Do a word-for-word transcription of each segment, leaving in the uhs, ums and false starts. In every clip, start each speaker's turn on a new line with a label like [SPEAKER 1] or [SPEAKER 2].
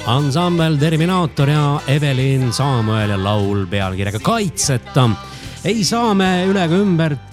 [SPEAKER 1] Ansambel Terminaator ja Evelin Samuel ja laul pealkirjaga Kaitseta. Ei saa me üle ega ümbert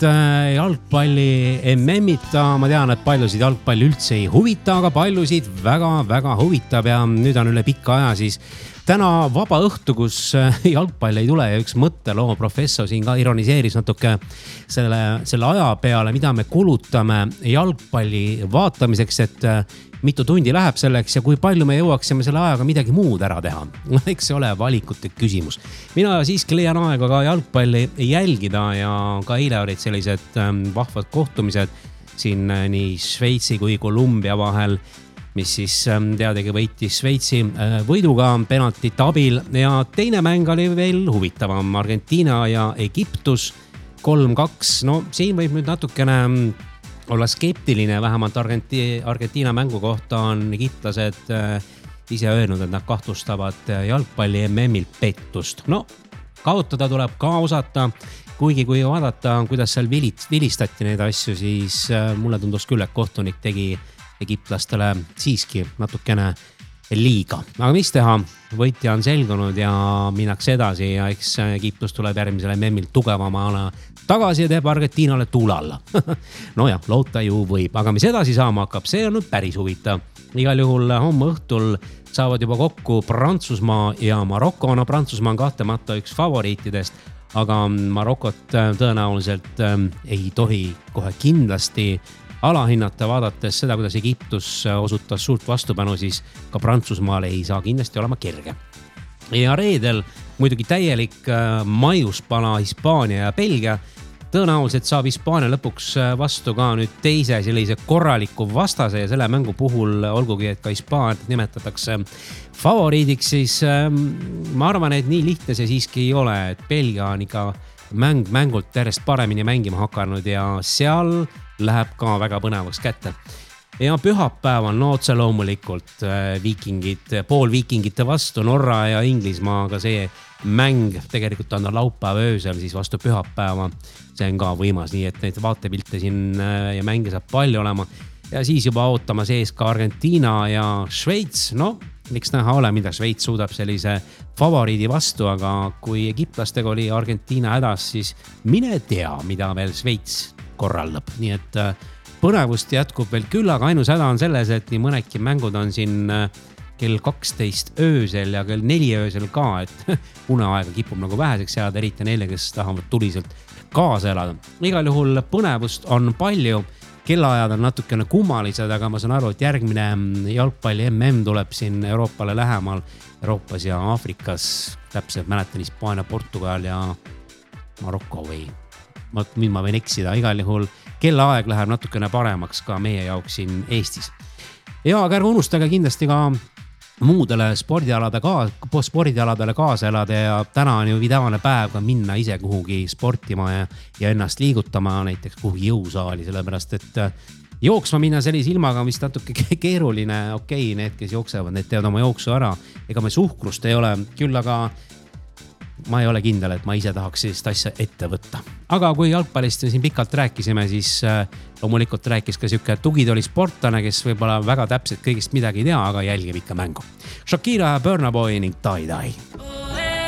[SPEAKER 1] jalgpalli M M-ita. Ma tean, et paljusid jalgpalli üldse ei huvita, aga paljusid väga-väga huvitab ja nüüd on üle pikka aja siis täna vaba õhtu, kus jalgpall ei tule ja üks mõtteloo professor siin ka ironiseeris natuke selle, selle aja peale, mida me kulutame jalgpalli vaatamiseks, et mitu tundi läheb selleks ja kui palju me jõuaksime selle ajaga midagi muud ära teha. Eks see ole valikute küsimus. Mina siiski leian aega ka jalgpalli jälgida ja ka eile olid sellised vahvad kohtumised siin nii Šveitsi kui Kolumbia vahel, mis siis teadagi võitis Šveitsi võiduga penaltite abil ja teine mäng oli veel huvitavam. Argentiina ja Egiptus kolm kaks. No siin võib nüüd natukene olla skeptiline, vähemalt Argenti, Argentiina mängu kohta on egiptlased ise öelnud, et nad kahtlustavad jalgpalli M M-ilt pettust. No kaotada tuleb ka osata, kuigi kui vaadata, kuidas seal vilistati neid asju, siis mulle tundus küll, et kohtunik tegi egiptlastele siiski natukene liiga. Aga mis teha? Võitja on selgunud ja minnakse edasi ja eks Egiptus tuleb järgmisele M M-ilt tugevamana tagasi ja teeb Argentiinale tuule alla. No jah, loota ju võib, aga mis edasi saama hakkab, see on nüüd päris huvitav. Igal juhul homme õhtul saavad juba kokku Prantsusmaa ja Maroko. No Prantsusmaa on kahtemata üks favoriitidest, aga Marokot tõenäoliselt ei tohi kohe kindlasti alahinnata, vaadates seda, kuidas Egiptus osutas suurt vastupanu, siis ka Prantsusmaale ei saa kindlasti olema kerge. Ja reedel muidugi täielik maiuspala Hispaania ja Belgia. Tõenäoliselt saab Hispaania lõpuks vastu ka nüüd teise sellise korraliku vastase ja selle mängu puhul, olgugi et ka Hispaaniat nimetatakse favoriidiks, siis ma arvan, et nii lihtne see siiski ei ole, et Belgia on ikka mäng mängult järjest paremini mängima hakanud ja seal läheb ka väga põnevaks kätte. Ja pühapäev on no, otse loomulikult viikingid, pool viikingite vastu Norra ja Inglismaaga see mäng tegelikult on laupäeva öösel siis vastu pühapäeva. See on ka võimas, nii et neid vaatepilte siin ja mänge saab palju olema. Ja siis juba ootama sees ka Argentiina ja Šveits. No, miks näha ole, mida Šveits suudab sellise favoriidi vastu, aga kui egiptlastega oli Argentiina hädas, siis mine tea, mida veel Šveits korraldab. Nii et põnevust jätkub veel küll, aga ainus häda on selles, et nii mõnedki mängud on siin kell kaksteist öösel ja kell neli öösel ka, et uneaega kipub nagu väheseks jääda, eriti neile, kes tahavad tuliselt kaasa elada. Igal juhul põnevust on palju, kellaajad on natukene kummalised, aga ma saan aru, et järgmine jalgpalli M M tuleb siin Euroopale lähemal, Euroopas ja Aafrikas, täpselt mäletan Hispaania, Portugal ja Maroko või nüüd ma võin eksida, igal juhul kellaaeg läheb natukene paremaks ka meie jaoks siin Eestis. Ja aga ärge unustage kindlasti ka muudele spordialade ka, spordialadele kaasa elada ja täna on ju ideaalne päev ka minna ise kuhugi sportima ja, ja ennast liigutama näiteks kuhugi jõusaali, sellepärast et jooksma minna sellise ilmaga, mis natuke keeruline, okei, okay, need, kes jooksevad, need teevad oma jooksu ära, ega me suhkrust ei ole, küll aga ma ei ole kindel, et ma ise tahaks sellist asja ette võtta. Aga kui jalgpallist siin pikalt rääkisime, siis loomulikult rääkis ka siuke tugitooli sportlane, kes võib-olla väga täpselt kõigist midagi ei tea, aga jälgib ikka mängu. Shakira ja Burna Boy ning Tai Tai.